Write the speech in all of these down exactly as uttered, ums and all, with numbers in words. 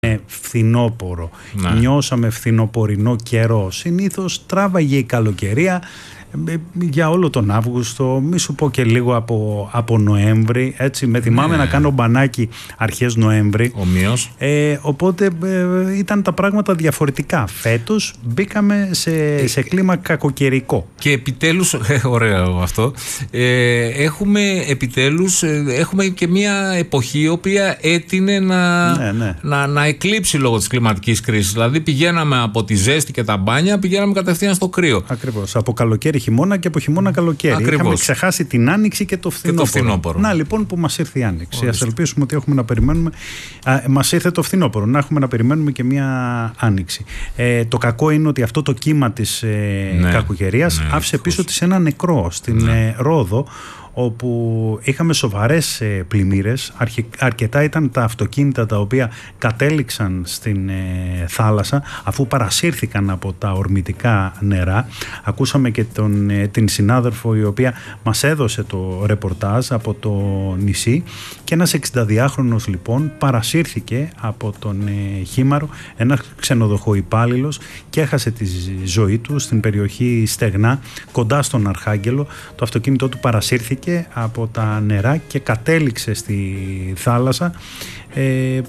φθινόπορο. Ναι. Νιώσαμε φθινοπορεινό καιρό. Συνήθως τράβαγε η καλοκαιρία για όλο τον Αύγουστο, μη σου πω και λίγο από, από Νοέμβρη, έτσι, με θυμάμαι ναι. να κάνω μπανάκι αρχές Νοέμβρη. Ομοίως. Ε, οπότε ε, ήταν τα πράγματα διαφορετικά. Φέτος μπήκαμε σε, σε κλίμα κακοκαιρικό. Και επιτέλους, ε, ωραίο αυτό, ε, έχουμε επιτέλους, ε, έχουμε και μια εποχή η οποία έτεινε να, ναι, ναι. να, να εκλείψει λόγω της κλιματικής κρίσης. Δηλαδή πηγαίναμε από τη ζέστη και τα μπάνια, πηγαίναμε κατευθείαν στο κρύο. Ακριβώς, από καλοκαίρι χειμώνα και από χειμώνα καλοκαίρι. Ακριβώς. Είχαμε ξεχάσει την άνοιξη και το φθινόπωρο. Και το φθινόπωρο. Να λοιπόν που μας ήρθε η άνοιξη. Ας ελπίσουμε ότι έχουμε να περιμένουμε. Α, μας ήρθε το φθινόπωρο. Να έχουμε να περιμένουμε και μια άνοιξη. Ε, το κακό είναι ότι αυτό το κύμα της ε, ναι, κακοκαιρίας ναι, άφησε ευτυχώς. πίσω της ένα νεκρό στην ναι. ε, Ρόδο, όπου είχαμε σοβαρές ε, πλημμύρες. Αρχι, αρκετά ήταν τα αυτοκίνητα τα οποία κατέληξαν στην ε, θάλασσα αφού παρασύρθηκαν από τα ορμητικά νερά. Ακούσαμε και τον, ε, την συνάδελφο η οποία μας έδωσε το ρεπορτάζ από το νησί, και ένας εξηνταδυάχρονος λοιπόν παρασύρθηκε από τον ε, Χήμαρο, ένας ξενοδοχοϊπάλληλος, και έχασε τη ζωή του στην περιοχή Στεγνά κοντά στον Αρχάγγελο. Το αυτοκίνητό του παρασύρθηκε από τα νερά και κατέληξε στη θάλασσα. Ε,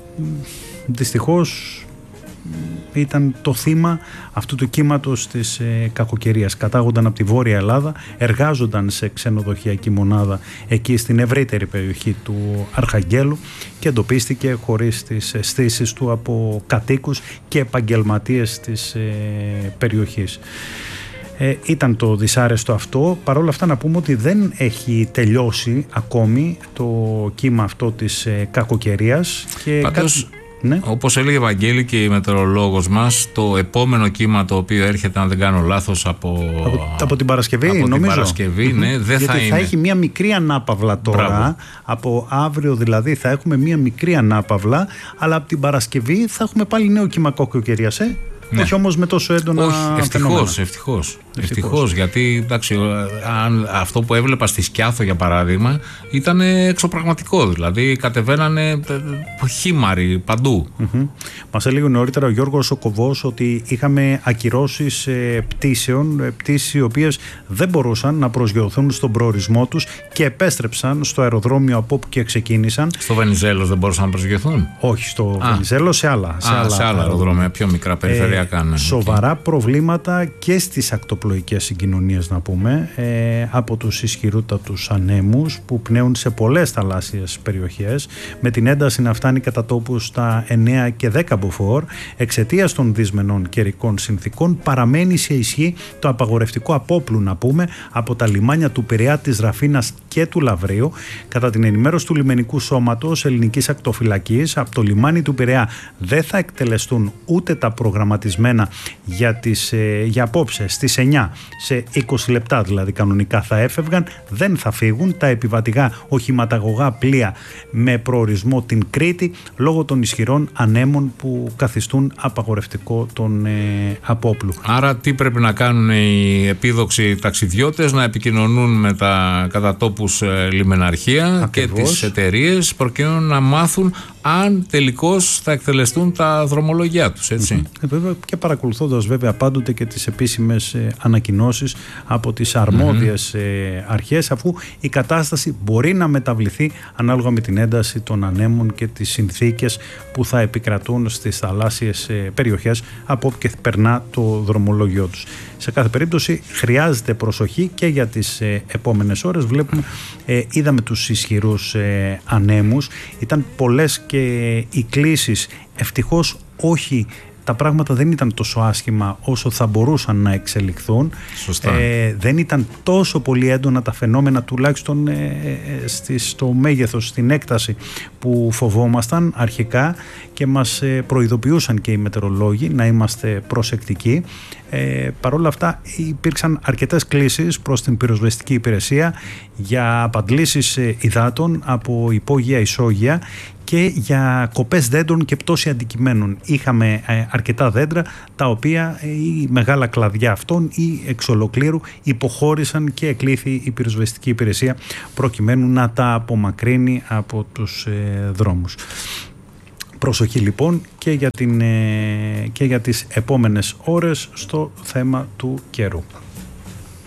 δυστυχώς ήταν το θύμα αυτού του κύματος της ε, κακοκαιρίας. Κατάγονταν από τη Βόρεια Ελλάδα, εργάζονταν σε ξενοδοχειακή μονάδα εκεί στην ευρύτερη περιοχή του Αρχαγγέλου και εντοπίστηκε χωρίς τις αισθήσεις του από κατοίκους και επαγγελματίες της ε, περιοχής. Ε, ήταν το δυσάρεστο αυτό. Παρ' όλα αυτά να πούμε ότι δεν έχει τελειώσει ακόμη το κύμα αυτό της ε, κακοκαιρίας. Και Πάντως, κάτι... ναι. όπως έλεγε Βαγγέλη και η μετεωρολόγος μας, το επόμενο κύμα το οποίο έρχεται, αν δεν κάνω λάθος, από, από, από την Παρασκευή, από νομίζω. την Παρασκευή, ναι, δεν Γιατί θα είναι. θα έχει μία μικρή ανάπαυλα τώρα. Μπράβο. Από αύριο δηλαδή θα έχουμε μία μικρή ανάπαυλα, αλλά από την Παρασκευή θα έχουμε πάλι νέο κύμα κακοκαιρίας, ε. Ναι. Όχι όμως με τόσο έντονα. Όχι, ευτυχώς, ευτυχώς, ευτυχώς. Γιατί εντάξει, αν, αυτό που έβλεπα στη Σκιάθο για παράδειγμα ήταν εξωπραγματικό. Δηλαδή κατεβαίνανε χήμαροι παντού. Mm-hmm. Μας έλεγε νωρίτερα ο Γιώργος ο Κοβός ότι είχαμε ακυρώσεις ε, πτήσεων, ε, πτήσεις οι οποίες δεν μπορούσαν να προσγειωθούν στον προορισμό τους και επέστρεψαν στο αεροδρόμιο από όπου και ξεκίνησαν. Στο Βενιζέλος δεν μπορούσαν να προσγειωθούν? Όχι, στο Α. Βενιζέλος, σε άλλα, σε Α, άλλα, σε άλλα αεροδρόμια, πιο μικρά περιφερειακά. Ε, σοβαρά okay. προβλήματα και στις ακτοπλοϊκές συγκοινωνίες, να πούμε, ε, από τους ισχυρότατους ανέμους που πνέουν σε πολλές θαλάσσιες περιοχές, με την ένταση να φτάνει κατά τόπου στα εννέα και δέκα μποφόρ. Εξαιτίας των δυσμενών καιρικών συνθήκων παραμένει σε ισχύ το απαγορευτικό απόπλου, να πούμε, από τα λιμάνια του Πειραιά, της Ραφίνας και του Λαβρίου. Κατά την ενημέρωση του λιμενικού σώματος ελληνικής ακτοφυλακής, από το λιμάνι του Πειραιά δεν θα εκτελεστούν ούτε τα προγραμματισμένα για, τις, για απόψε στις εννιά, σε είκοσι λεπτά δηλαδή κανονικά θα έφευγαν. Δεν θα φύγουν τα επιβατικά οχηματαγωγά πλοία με προορισμό την Κρήτη λόγω των ισχυρών ανέμων που καθιστούν απαγορευτικό τον ε, απόπλου. Άρα τι πρέπει να κάνουν οι επίδοξοι ταξιδιώτες? Να επικοινωνούν με τα κατά τόπους ε, λιμεναρχεία. Ακριβώς. Και τις εταιρείες, προκειμένου να μάθουν αν τελικώς θα εκτελεστούν τα δρομολογιά τους, έτσι. Mm-hmm. Βέβαια, και παρακολουθώντας βέβαια πάντοτε και τις επίσημες ε, ανακοινώσεις από τις αρμόδιες mm-hmm. ε, αρχές, αφού η κατάσταση μπορεί να μεταβληθεί ανάλογα με την ένταση των ανέμων και τις συνθήκες που θα επικρατούν στις θαλάσσιες ε, περιοχές από όπου και περνά το δρομολόγιο τους. Σε κάθε περίπτωση χρειάζεται προσοχή και για τις ε, επόμενες ώρες. Βλέπουμε, ε, είδαμε τους ισχυρούς ε, ανέμους, ήταν πολλές και οι κλήσεις. Ευτυχώς όχι, τα πράγματα δεν ήταν τόσο άσχημα όσο θα μπορούσαν να εξελιχθούν. Σωστά. Ε, δεν ήταν τόσο πολύ έντονα τα φαινόμενα, τουλάχιστον ε, ε, στη, στο μέγεθος, στην έκταση που φοβόμασταν αρχικά, και μας ε, προειδοποιούσαν και οι μετεωρολόγοι να είμαστε προσεκτικοί. Ε, Παρ' όλα αυτά υπήρξαν αρκετές κλήσεις προς την πυροσβεστική υπηρεσία για απαντλήσεις ε, υδάτων από υπόγεια ισόγεια και για κοπές δέντρων και πτώση αντικειμένων. Είχαμε ε, αρκετά δέντρα τα οποία ε, η μεγάλα κλαδιά αυτών ή εξ ολοκλήρου υποχώρησαν και εκλήθη η πυροσβεστική υπηρεσία προκειμένου να τα απομακρύνει από τους ε, δρόμους. Προσοχή λοιπόν και για, την, και για τις επόμενες ώρες στο θέμα του καιρού.